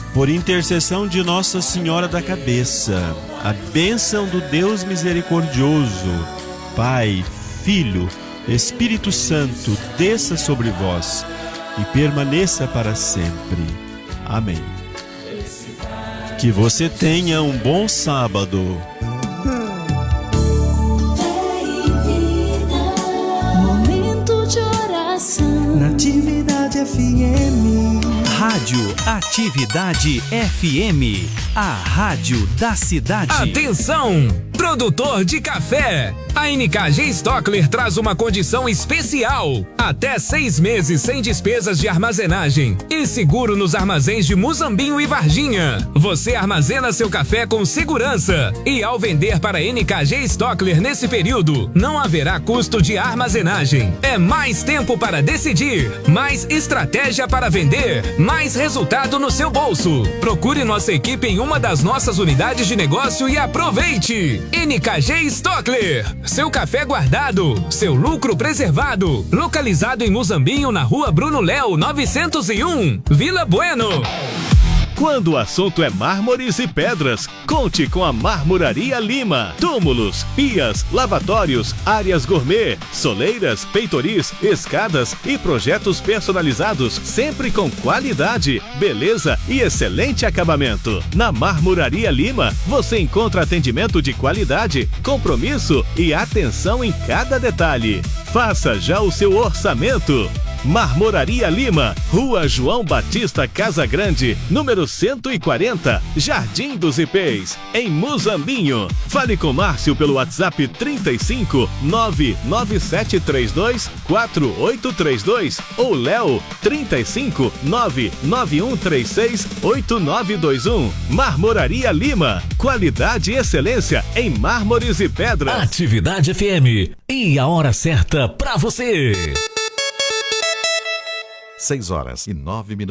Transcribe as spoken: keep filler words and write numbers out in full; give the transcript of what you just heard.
Por intercessão de Nossa Senhora da Cabeça, a bênção do Deus misericordioso, Pai, Filho, Espírito Santo, desça sobre vós e permaneça para sempre. Amém. Que você tenha um bom sábado. Momento de oração. Natividade F M. Rádio Atividade F M, a rádio da cidade. Atenção, produtor de café. A N K G Stockler traz uma condição especial. Até seis meses sem despesas de armazenagem e seguro nos armazéns de Muzambinho e Varginha. Você armazena seu café com segurança e ao vender para a N K G Stockler nesse período, não haverá custo de armazenagem. É mais tempo para decidir, mais estratégia para vender, mais resultado no seu bolso. Procure nossa equipe em uma das nossas unidades de negócio e aproveite. N K G Stockler, seu café guardado, seu lucro preservado. Localizado em Muzambinho, na rua Bruno Léo, novecentos e um, Vila Bueno. Quando o assunto é mármores e pedras, conte com a Marmoraria Lima. Túmulos, pias, lavatórios, áreas gourmet, soleiras, peitoris, escadas e projetos personalizados, sempre com qualidade, beleza e excelente acabamento. Na Marmoraria Lima, você encontra atendimento de qualidade, compromisso e atenção em cada detalhe. Faça já o seu orçamento. Marmoraria Lima, Rua João Batista Casagrande, número cento e quarenta, Jardim dos Ipês, em Muzambinho. Fale com Márcio pelo WhatsApp trinta e cinco, nove nove sete três dois, quatro oito três dois ou Léo trinta e cinco, nove nove um três seis, oito nove dois um. Marmoraria Lima, qualidade e excelência em mármores e pedras. Atividade F M, e a hora certa pra você. Seis horas e nove minutos.